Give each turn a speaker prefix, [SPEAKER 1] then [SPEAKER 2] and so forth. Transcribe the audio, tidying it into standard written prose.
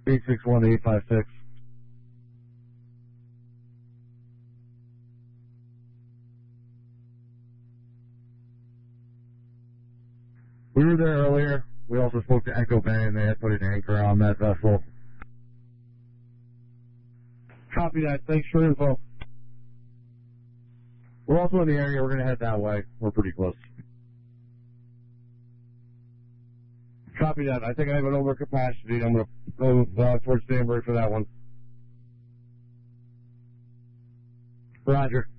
[SPEAKER 1] 861-856. We were there earlier. We also spoke to Echo Bay, and they had put an anchor on that vessel. Copy that. Thanks for the info. We're also in the area. We're going to head that way. We're pretty close. Copy that. I think I have an overcapacity. I'm going to go towards Danbury for that one. Roger.